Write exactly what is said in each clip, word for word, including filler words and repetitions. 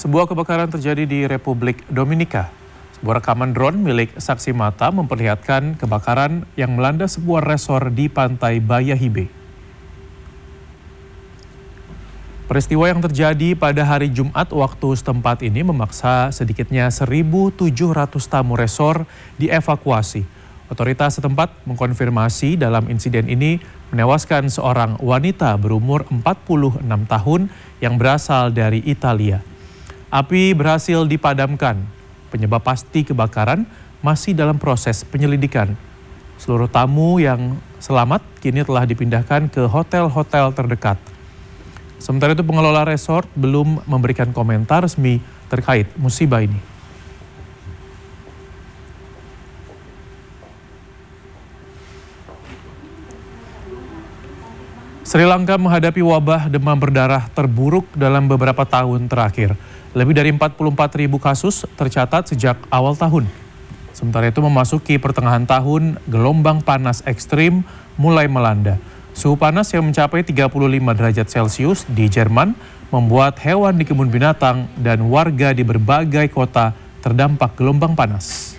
Sebuah kebakaran terjadi di Republik Dominika. Sebuah rekaman drone milik saksi mata memperlihatkan kebakaran yang melanda sebuah resor di pantai Bayahibe. Peristiwa yang terjadi pada hari Jumat waktu setempat ini memaksa sedikitnya seribu tujuh ratus tamu resor dievakuasi. Otoritas setempat mengkonfirmasi dalam insiden ini menewaskan seorang wanita berumur empat puluh enam tahun yang berasal dari Italia. Api berhasil dipadamkan. Penyebab pasti kebakaran masih dalam proses penyelidikan. Seluruh tamu yang selamat kini telah dipindahkan ke hotel-hotel terdekat. Sementara itu pengelola resort belum memberikan komentar resmi terkait musibah ini. Sri Lanka menghadapi wabah demam berdarah terburuk dalam beberapa tahun terakhir. Lebih dari empat puluh empat ribu kasus tercatat sejak awal tahun. Sementara itu memasuki pertengahan tahun, gelombang panas ekstrim mulai melanda. Suhu panas yang mencapai tiga puluh lima derajat Celcius di Jerman membuat hewan di kebun binatang dan warga di berbagai kota terdampak gelombang panas.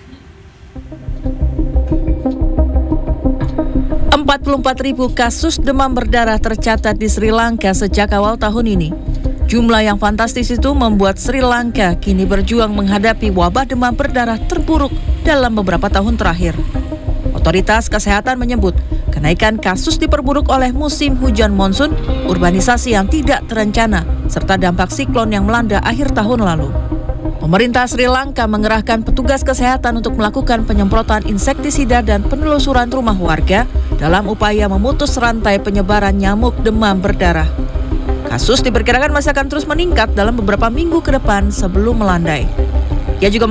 empat puluh empat ribu kasus demam berdarah tercatat di Sri Lanka sejak awal tahun ini. Jumlah yang fantastis itu membuat Sri Lanka kini berjuang menghadapi wabah demam berdarah terburuk dalam beberapa tahun terakhir. Otoritas kesehatan menyebut kenaikan kasus diperburuk oleh musim hujan monsun, urbanisasi yang tidak terencana, serta dampak siklon yang melanda akhir tahun lalu. Pemerintah Sri Lanka mengerahkan petugas kesehatan untuk melakukan penyemprotan insektisida dan penelusuran rumah warga dalam upaya memutus rantai penyebaran nyamuk demam berdarah. Kasus diperkirakan masih akan terus meningkat dalam beberapa minggu ke depan sebelum melandai. Ia juga